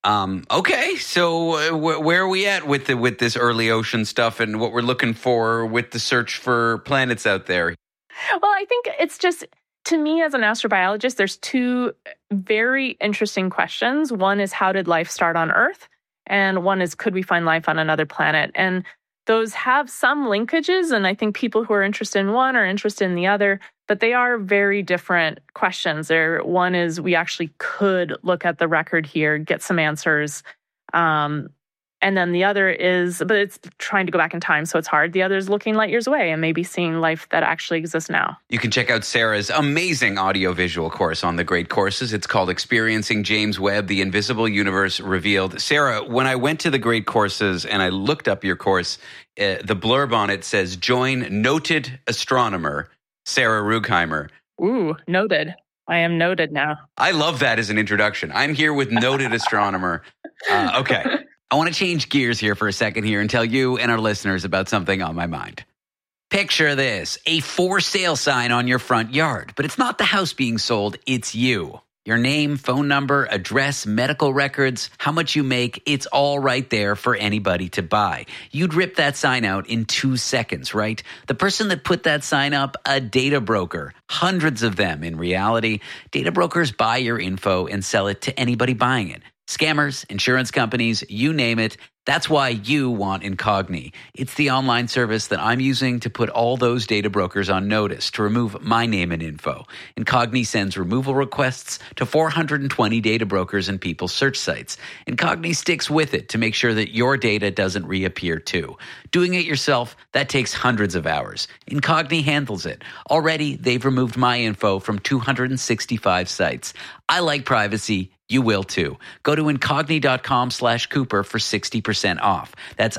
Okay, so where are we at with this early ocean stuff and what we're looking for with the search for planets out there? Well, I think it's just, to me as an astrobiologist, there's two very interesting questions. One is, how did life start on Earth? And one is, could we find life on another planet? And those have some linkages, and I think people who are interested in one are interested in the other, but they are very different questions. One is, we actually could look at the record here, get some answers. And then the other is, but it's trying to go back in time, so it's hard. The other is looking light years away and maybe seeing life that actually exists now. You can check out Sarah's amazing audiovisual course on the Great Courses. It's called Experiencing James Webb, The Invisible Universe Revealed. Sarah, when I went to the Great Courses and I looked up your course, the blurb on it says, join noted astronomer Sarah Rugheimer. Ooh, noted. I am noted now. I love that as an introduction. I'm here with noted astronomer. Okay. I want to change gears here for a second here and tell you and our listeners about something on my mind. Picture this, a for sale sign on your front yard, but it's not the house being sold, it's you. Your name, phone number, address, medical records, how much you make, it's all right there for anybody to buy. You'd rip that sign out in 2 seconds, right? The person that put that sign up, a data broker. Hundreds of them in reality. Data brokers buy your info and sell it to anybody buying it. Scammers, insurance companies, you name it, That's why you want Incogni. It's the online service that I'm using to put all those data brokers on notice to remove my name and info. Incogni sends removal requests to 420 data brokers and people's search sites. Incogni sticks with it to make sure that your data doesn't reappear too. Doing it yourself, that takes hundreds of hours. Incogni handles it. Already, they've removed my info from 265 sites. I like privacy. You will too. Go to Incogni.com/Cooper for 60% off. That's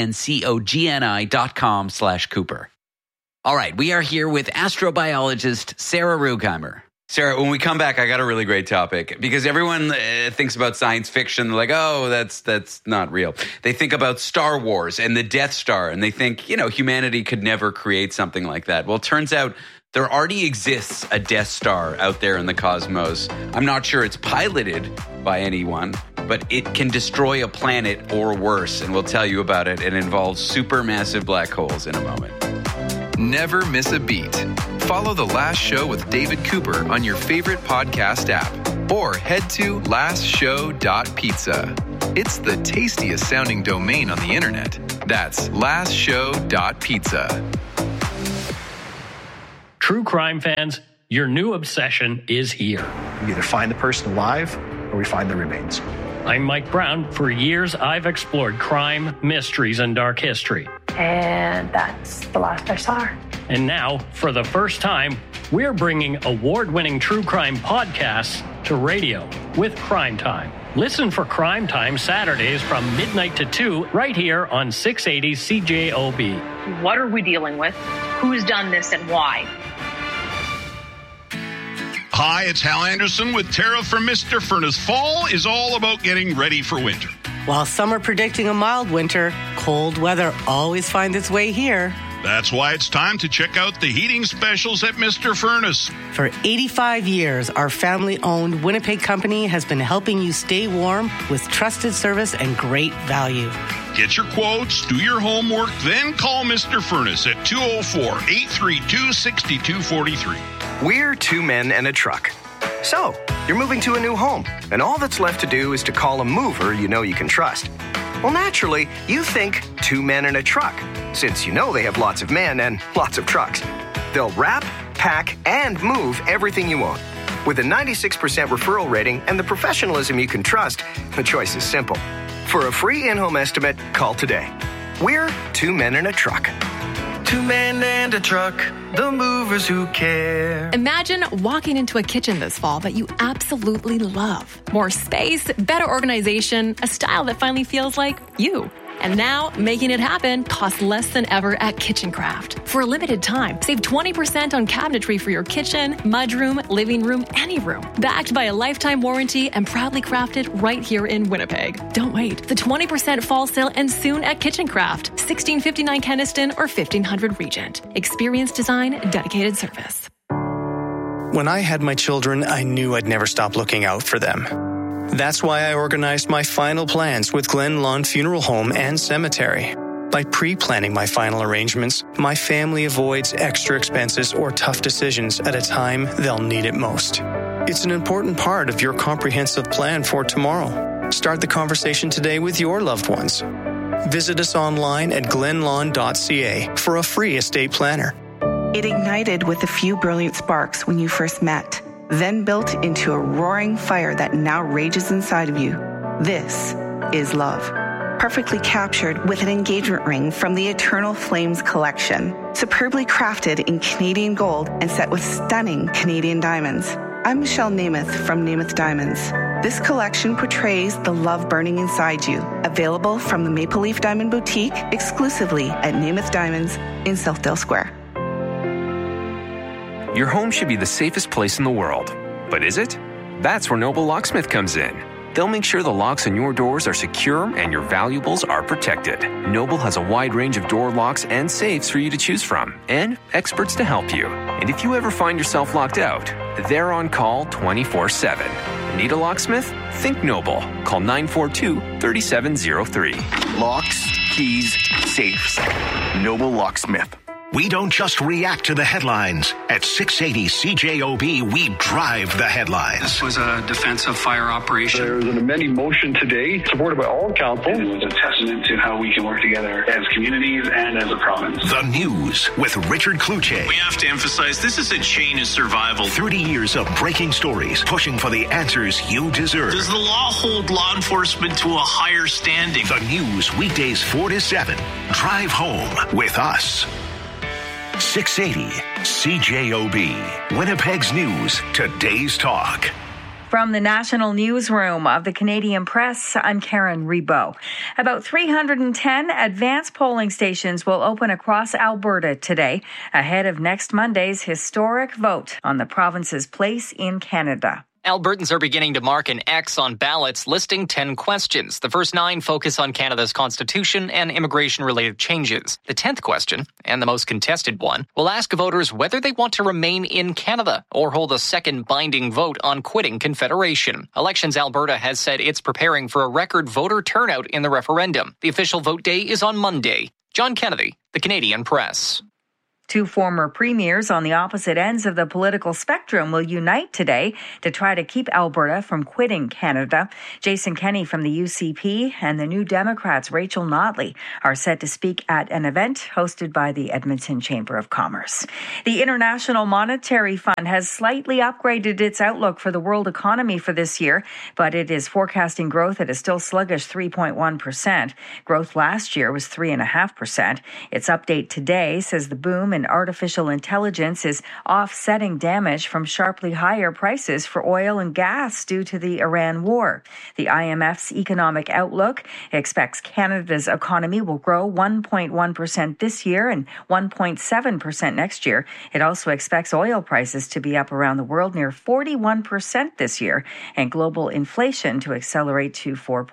INCOGNI.com/Cooper. All right, we are here with astrobiologist Sarah Rugheimer. Sarah, when we come back, I got a really great topic because everyone thinks about science fiction. They're like, oh, that's not real. They think about Star Wars and the Death Star, and they think, humanity could never create something like that. Well, it turns out there already exists a Death Star out there in the cosmos. I'm not sure it's piloted by anyone, but it can destroy a planet or worse, and we'll tell you about it. It involves supermassive black holes in a moment. Never miss a beat. Follow The Last Show with David Cooper on your favorite podcast app or head to lastshow.pizza. It's the tastiest sounding domain on the internet. That's lastshow.pizza. True crime fans, your new obsession is here. We either find the person alive or we find the remains. I'm Mike Brown. For years, I've explored crime, mysteries, and dark history. And that's the last I saw her. And now, for the first time, we're bringing award-winning true crime podcasts to radio with Crime Time. Listen for Crime Time Saturdays from midnight to 2 right here on 680 CJOB. What are we dealing with? Who's done this and why? Hi, it's Hal Anderson with Tara from Mr. Furnace. Fall is all about getting ready for winter. While some are predicting a mild winter, cold weather always finds its way here. That's why it's time to check out the heating specials at Mr. Furnace. For 85 years, our family-owned Winnipeg company has been helping you stay warm with trusted service and great value. Get your quotes, do your homework, then call Mr. Furnace at 204-832-6243. We're two men and a truck. So, you're moving to a new home, and all that's left to do is to call a mover you know you can trust. Well, naturally, you think two men and a truck, since you know they have lots of men and lots of trucks. They'll wrap, pack, and move everything you own. With a 96% referral rating and the professionalism you can trust, the choice is simple. For a free in-home estimate, call today. We're two men and a truck. Two men and a truck, the movers who care. Imagine walking into a kitchen this fall that you absolutely love. More space, better organization, a style that finally feels like you. And now, making it happen costs less than ever at KitchenCraft. For a limited time, save 20% on cabinetry for your kitchen, mudroom, living room, any room. Backed by a lifetime warranty and proudly crafted right here in Winnipeg. Don't wait. The 20% fall sale ends soon at KitchenCraft, 1659 Kenniston or 1500 Regent. Experienced design, dedicated service. When I had my children, I knew I'd never stop looking out for them. That's why I organized my final plans with Glen Lawn Funeral Home and Cemetery. By pre-planning my final arrangements, my family avoids extra expenses or tough decisions at a time they'll need it most. It's an important part of your comprehensive plan for tomorrow. Start the conversation today with your loved ones. Visit us online at glenlawn.ca for a free estate planner. It ignited with a few brilliant sparks when you first met, then built into a roaring fire that now rages inside of you. This is love. Perfectly captured with an engagement ring from the Eternal Flames collection. Superbly crafted in Canadian gold and set with stunning Canadian diamonds. I'm Michelle Namath from Namath Diamonds. This collection portrays the love burning inside you. Available from the Maple Leaf Diamond Boutique exclusively at Namath Diamonds in Southdale Square. Your home should be the safest place in the world. But is it? That's where Noble Locksmith comes in. They'll make sure the locks on your doors are secure and your valuables are protected. Noble has a wide range of door locks and safes for you to choose from, and experts to help you. And if you ever find yourself locked out, they're on call 24/7. Need a locksmith? Think Noble. Call 942-3703. Locks, keys, safes. Noble Locksmith. We don't just react to the headlines. At 680 CJOB, we drive the headlines. This was a defensive fire operation. There's an amending motion today, supported by all council. It was a testament to how we can work together as communities and as a province. The News with Richard Kluche. We have to emphasize this is a chain of survival. 30 years of breaking stories, pushing for the answers you deserve. Does the law hold law enforcement to a higher standing? The News, weekdays 4 to 7. Drive home with us. 680 CJOB. Winnipeg's News, today's talk. From the National Newsroom of the Canadian Press, I'm Karen Rebo. About 310 advanced polling stations will open across Alberta today, ahead of next Monday's historic vote on the province's place in Canada. Albertans are beginning to mark an X on ballots listing 10 questions. The first 9 focus on Canada's constitution and immigration-related changes. The 10th question, and the most contested one, will ask voters whether they want to remain in Canada or hold a second binding vote on quitting Confederation. Elections Alberta has said it's preparing for a record voter turnout in the referendum. The official vote day is on Monday. John Kennedy, the Canadian Press. 2 former premiers on the opposite ends of the political spectrum will unite today to try to keep Alberta from quitting Canada. Jason Kenney from the UCP and the New Democrats' Rachel Notley are set to speak at an event hosted by the Edmonton Chamber of Commerce. The International Monetary Fund has slightly upgraded its outlook for the world economy for this year, but it is forecasting growth at a still sluggish 3.1%. Growth last year was 3.5%. Its update today says the boom in artificial intelligence is offsetting damage from sharply higher prices for oil and gas due to the Iran war. The IMF's economic outlook expects Canada's economy will grow 1.1% this year and 1.7% next year. It also expects oil prices to be up around the world near 41% this year and global inflation to accelerate to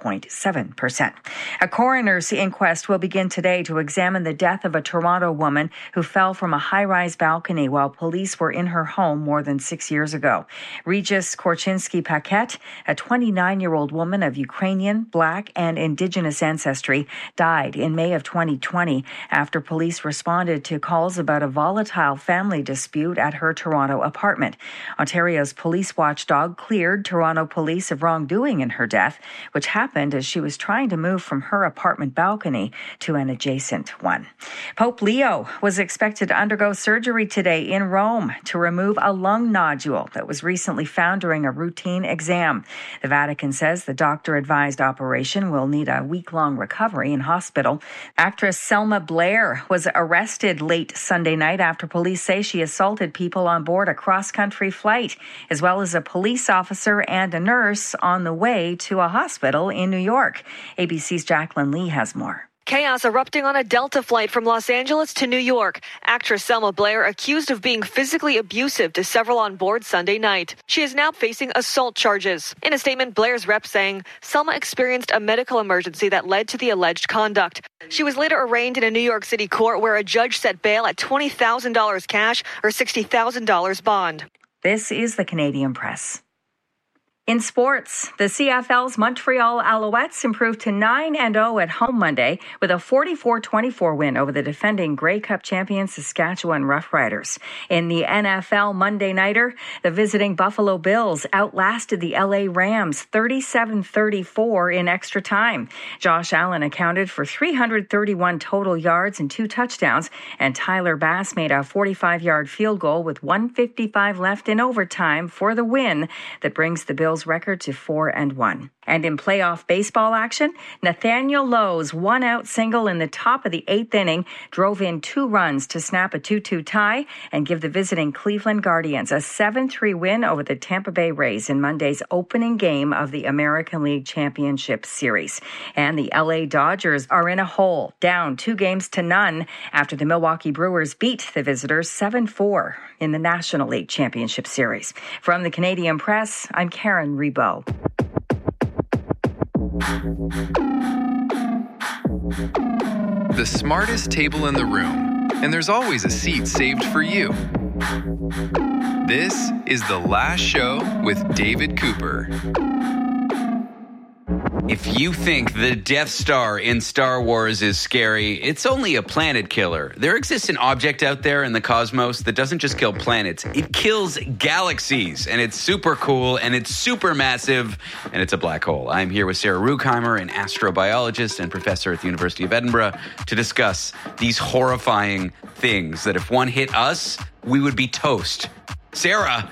4.7%. A coroner's inquest will begin today to examine the death of a Toronto woman who fell from a high-rise balcony while police were in her home more than 6 years ago. Regis Korchinski-Paquette, a 29-year-old woman of Ukrainian, Black, and Indigenous ancestry, died in May of 2020 after police responded to calls about a volatile family dispute at her Toronto apartment. Ontario's police watchdog cleared Toronto police of wrongdoing in her death, which happened as she was trying to move from her apartment balcony to an adjacent one. Pope Leo was expected to undergo surgery today in Rome to remove a lung nodule that was recently found during a routine exam. The Vatican says the doctor-advised operation will need a week-long recovery in hospital. Actress Selma Blair was arrested late Sunday night after police say she assaulted people on board a cross-country flight, as well as a police officer and a nurse on the way to a hospital in New York. ABC's Jacqueline Lee has more. Chaos erupting on a Delta flight from Los Angeles to New York. Actress Selma Blair accused of being physically abusive to several on board Sunday night. She is now facing assault charges. In a statement, Blair's rep saying Selma experienced a medical emergency that led to the alleged conduct. She was later arraigned in a New York City court where a judge set bail at $20,000 cash or $60,000 bond. This is the Canadian Press. In sports, the CFL's Montreal Alouettes improved to 9-0 at home Monday with a 44-24 win over the defending Grey Cup champion Saskatchewan Roughriders. In the NFL Monday Nighter, the visiting Buffalo Bills outlasted the LA Rams 37-34 in extra time. Josh Allen accounted for 331 total yards and 2 touchdowns, and Tyler Bass made a 45-yard field goal with 1:55 left in overtime for the win that brings the Bills record to 4-1. And in playoff baseball action, Nathaniel Lowe's one-out single in the top of the 8th inning drove in 2 runs to snap a 2-2 tie and give the visiting Cleveland Guardians a 7-3 win over the Tampa Bay Rays in Monday's opening game of the American League Championship Series. And the LA Dodgers are in a hole, down 2-0 after the Milwaukee Brewers beat the visitors 7-4 in the National League Championship Series. From the Canadian Press, I'm Karen Rebo. The smartest table in the room, and there's always a seat saved for you. This is The Last Show with David Cooper. If you think the Death Star in Star Wars is scary, it's only a planet killer. There exists an object out there in the cosmos that doesn't just kill planets, it kills galaxies. And it's super cool, and it's super massive, and it's a black hole. I'm here with Sarah Ruekheimer, an astrobiologist and professor at the University of Edinburgh, to discuss these horrifying things that if one hit us, we would be toast. Sarah,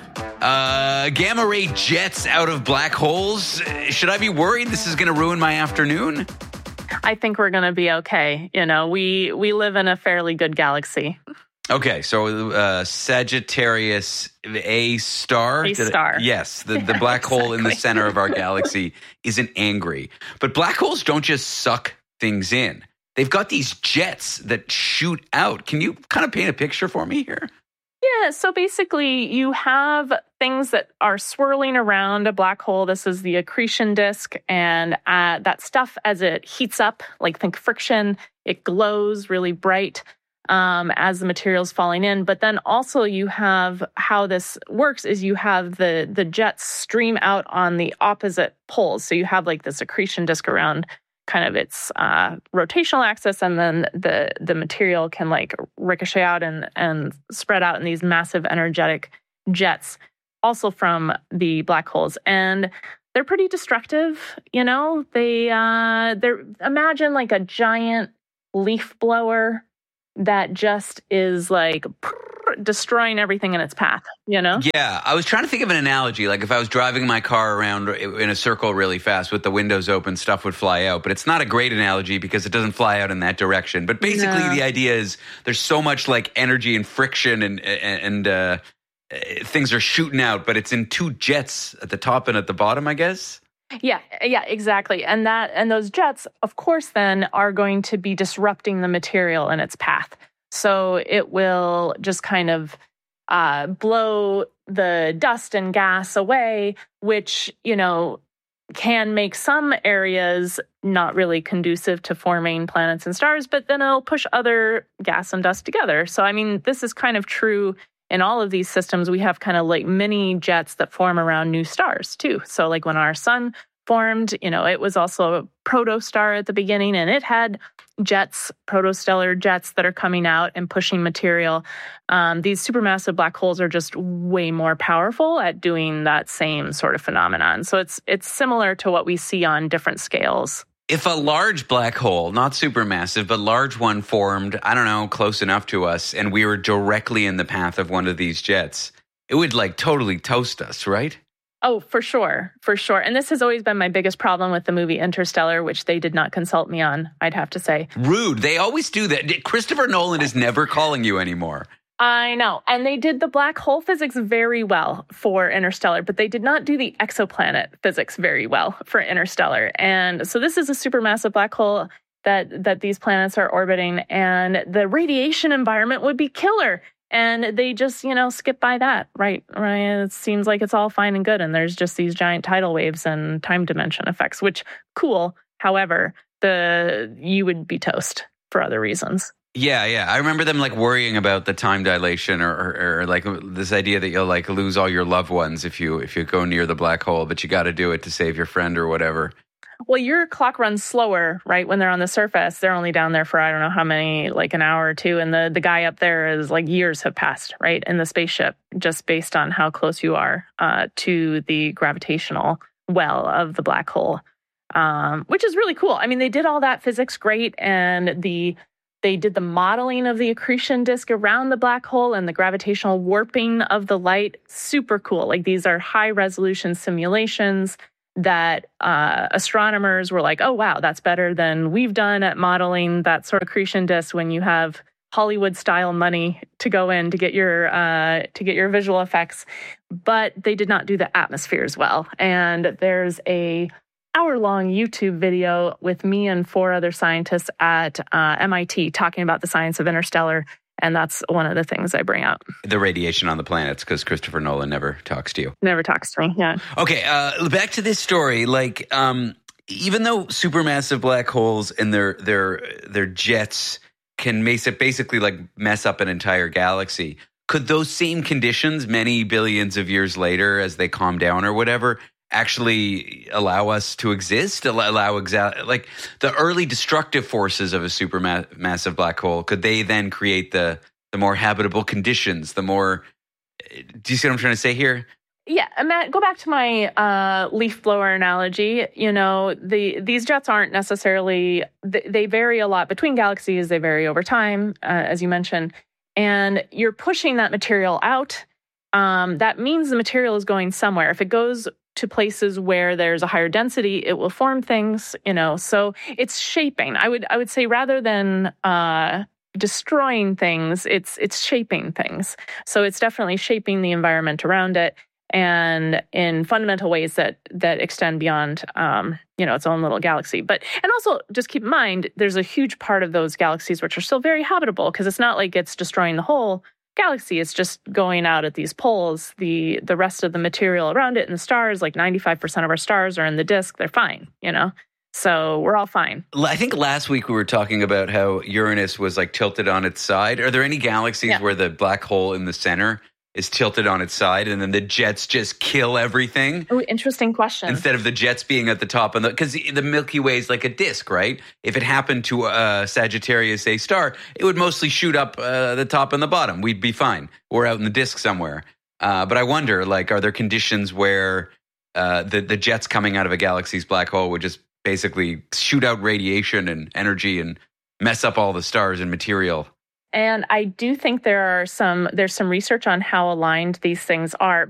gamma ray jets out of black holes. Should I be worried this is going to ruin my afternoon? I think we're going to be okay. You know, we live in a fairly good galaxy. Okay, so Sagittarius A star. A star. Yes, the black hole in the center of our galaxy isn't angry. But black holes don't just suck things in. They've got these jets that shoot out. Can you kind of paint a picture for me here? Yeah, so basically you have things that are swirling around a black hole. This is the accretion disk, and that stuff, as it heats up, like think friction, it glows really bright as the material's falling in. But then also you have how this works is you have the jets stream out on the opposite poles. So you have like this accretion disk around kind of its rotational axis, and then the material can like ricochet out and spread out in these massive energetic jets, also from the black holes. And they're pretty destructive, you know. They're imagine like a giant leaf blower that just is like destroying everything in its path, you know? Yeah, I was trying to think of an analogy. Like if I was driving my car around in a circle really fast with the windows open, stuff would fly out. But it's not a great analogy because it doesn't fly out in that direction. But basically the idea is there's so much like energy and friction and things are shooting out, but it's in two jets at the top and at the bottom, I guess. Yeah, exactly. And those jets, of course, then are going to be disrupting the material in its path. So it will just kind of blow the dust and gas away, which, you know, can make some areas not really conducive to forming planets and stars, but then it'll push other gas and dust together. So, I mean, this is kind of true in all of these systems. We have kind of like mini jets that form around new stars, too. So like when our sun formed, you know, it was also a protostar at the beginning, and it had jets, protostellar jets that are coming out and pushing material. These supermassive black holes are just way more powerful at doing that same sort of phenomenon. So it's similar to what we see on different scales. If a large black hole, not supermassive, but large one formed, I don't know, close enough to us, and we were directly in the path of one of these jets, it would like totally toast us, right? Oh, for sure. And this has always been my biggest problem with the movie Interstellar, which they did not consult me on, I'd have to say. Rude. They always do that. Christopher Nolan is never calling you anymore. I know. And they did the black hole physics very well for Interstellar, but they did not do the exoplanet physics very well for Interstellar. And so this is a supermassive black hole that these planets are orbiting, and the radiation environment would be killer. And they just, you know, skip by that, right? It seems like it's all fine and good, and there's just these giant tidal waves and time dimension effects, which, cool. However, you would be toast for other reasons. Yeah. I remember them like worrying about the time dilation or like this idea that you'll like lose all your loved ones if you go near the black hole, but you got to do it to save your friend or whatever. Well, your clock runs slower, right? When they're on the surface, they're only down there for, I don't know how many, like an hour or two. And the guy up there is like years have passed, right? In the spaceship, just based on how close you are to the gravitational well of the black hole, which is really cool. I mean, they did all that physics great. And they did the modeling of the accretion disk around the black hole and the gravitational warping of the light. Super cool. Like these are high resolution simulations that astronomers were like, oh, wow, that's better than we've done at modeling that sort of accretion disk when you have Hollywood-style money to go in to get your visual effects. But they did not do the atmosphere as well. And there's a hour-long YouTube video with me and 4 other scientists at MIT talking about the science of Interstellar. And that's one of the things I bring out. The radiation on the planets, because Christopher Nolan never talks to you. Never talks to me, yeah. Okay, back to this story. Like, even though supermassive black holes and their jets can basically like mess up an entire galaxy, could those same conditions many billions of years later, as they calm down or whatever, actually allow us to exist? Like the early destructive forces of a supermassive black hole, could they then create the more habitable conditions, the more... Do you see what I'm trying to say here? Yeah, Matt, go back to my leaf blower analogy. You know, these jets aren't necessarily... They vary a lot between galaxies. They vary over time, as you mentioned. And you're pushing that material out. That means the material is going somewhere. If it goes to places where there's a higher density, it will form things, you know. So it's shaping. I would say rather than destroying things, it's shaping things. So it's definitely shaping the environment around it, and in fundamental ways that extend beyond its own little galaxy. And also just keep in mind, there's a huge part of those galaxies which are still very habitable, because it's not like it's destroying the whole galaxy. It's just going out at these poles. The rest of the material around it and the stars, like 95% of our stars are in the disk. They're fine, you know? So we're all fine. I think last week we were talking about how Uranus was like tilted on its side. Are there any galaxies where the black hole in the center is tilted on its side and then the jets just kill everything? Oh, interesting question. Instead of the jets being at the top, because the Milky Way is like a disk, right? If it happened to Sagittarius A star, it would mostly shoot up the top and the bottom. We'd be fine. We're out in the disk somewhere. But I wonder, like, are there conditions where the jets coming out of a galaxy's black hole would just basically shoot out radiation and energy and mess up all the stars and material? And I do think there's some research on how aligned these things are.